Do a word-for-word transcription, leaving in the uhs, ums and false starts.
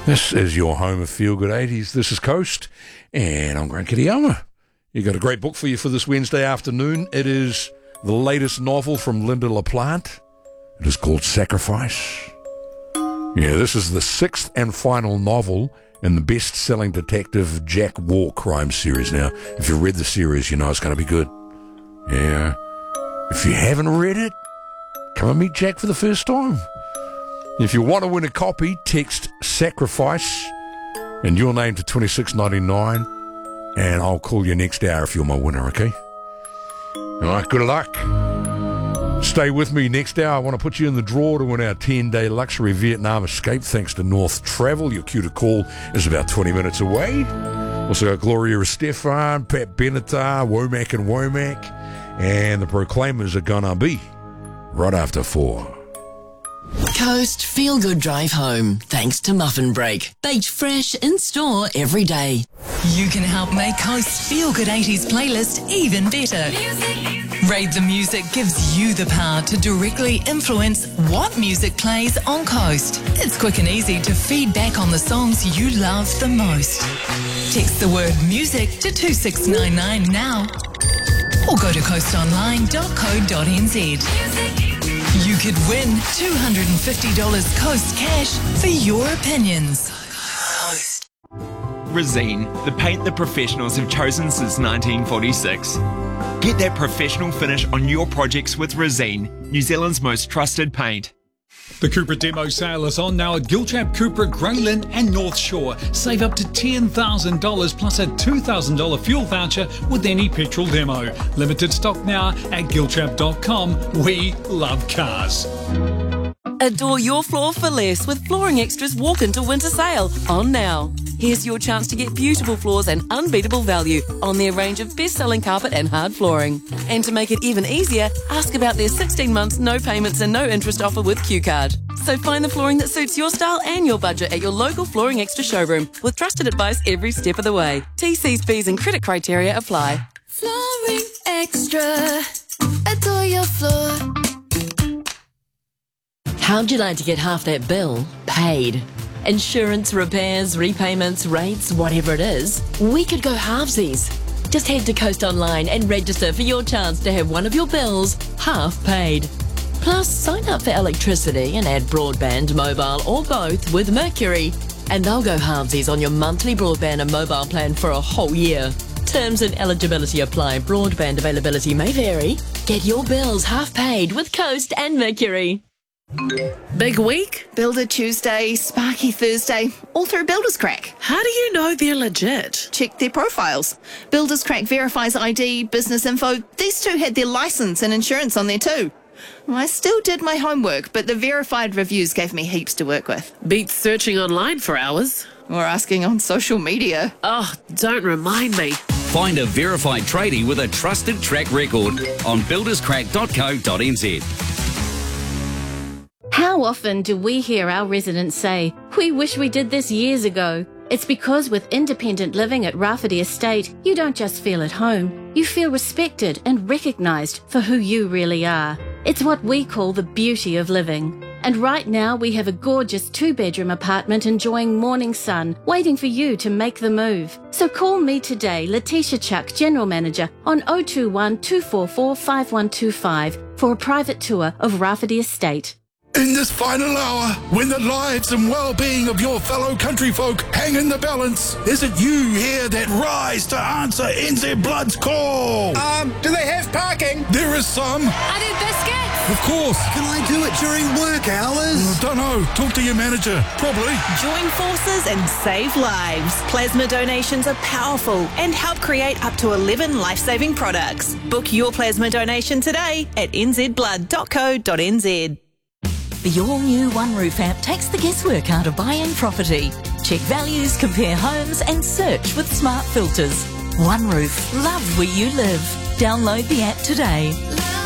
This is your home of Feel Good eighties. This is Coast, and I'm Grant Kitayama. You got a great book for you for this Wednesday afternoon. It is the latest novel from Lynda La Plante. It is called Sacrifice. Yeah, this is the sixth and final novel in the best-selling detective Jack War crime series. Now, if you've read the series, you know it's going to be good. Yeah. If you haven't read it, come and meet Jack for the first time. If you want to win a copy, text Sacrifice and your name to twenty-six ninety-nine, and I'll call you next hour if you're my winner, okay? All right, good luck. Stay with me next hour. I want to put you in the draw to win our ten-day luxury Vietnam escape thanks to North Travel. Your cue to call is about twenty minutes away. Also got Gloria Estefan, Pat Benatar, Womack and Womack, and the Proclaimers are gonna be right after four. Coast Feel Good Drive Home, thanks to Muffin Break. Baked fresh in store every day. You can help make Coast's Feel Good eighties playlist even better. Music. Rate the Music gives you the power to directly influence what music plays on Coast. It's quick and easy to feed back on the songs you love the most. Text the word music to two six nine nine now or go to coast online dot co dot n z. You could win two hundred fifty dollars Coast cash for your opinions. Coast. Resene, the paint that professionals have chosen since nineteen forty-six. Get that professional finish on your projects with Resene, New Zealand's most trusted paint. The Cupra demo sale is on now at Gilchap, Cupra, Groenland and North Shore. Save up to ten thousand dollars plus a two thousand dollars fuel voucher with any petrol demo. Limited stock now at gilchap dot com. We love cars. Adore your floor for less with Flooring Extra's Walk Into Winter Sale on now. Here's your chance to get beautiful floors and unbeatable value on their range of best-selling carpet and hard flooring. And to make it even easier, ask about their sixteen months no payments and no interest offer with Q Card. So find the flooring that suits your style and your budget at your local Flooring Extra showroom with trusted advice every step of the way. T Cs, P's and credit criteria apply. Flooring Extra. Adore your floor. How'd you like to get half that bill paid? Insurance, repairs, repayments, rates, whatever it is, we could go halvesies. Just head to Coast Online and register for your chance to have one of your bills half paid. Plus, sign up for electricity and add broadband, mobile or both with Mercury, and they'll go halvesies on your monthly broadband and mobile plan for a whole year. Terms and eligibility apply. Broadband availability may vary. Get your bills half paid with Coast and Mercury. Big week? Builder Tuesday, Sparky Thursday, all through Builders Crack. How do you know they're legit? Check their profiles. Builders Crack verifies I D, business info. These two had their license and insurance on there too. I still did my homework, but the verified reviews gave me heaps to work with. Beats searching online for hours. Or asking on social media. Oh, don't remind me. Find a verified tradie with a trusted track record on builders crack dot co dot n z. How often do we hear our residents say, "We wish we did this years ago"? It's because with independent living at Rafferty Estate, you don't just feel at home, you feel respected and recognised for who you really are. It's what we call the beauty of living. And right now we have a gorgeous two-bedroom apartment enjoying morning sun, waiting for you to make the move. So call me today, Letitia Chuck, General Manager, on oh two one, two four four, five one two five for a private tour of Rafferty Estate. In this final hour, when the lives and well-being of your fellow country folk hang in the balance, is it you here that rise to answer N Z Blood's call? Um, do they have parking? There is some. I do biscuits. Of course. Can I do it during work hours? I don't know. Talk to your manager. Probably. Join forces and save lives. Plasma donations are powerful and help create up to eleven life-saving products. Book your plasma donation today at n z blood dot co dot n z. The all-new One Roof app takes the guesswork out of buying property. Check values, compare homes and search with smart filters. One Roof, love where you live. Download the app today.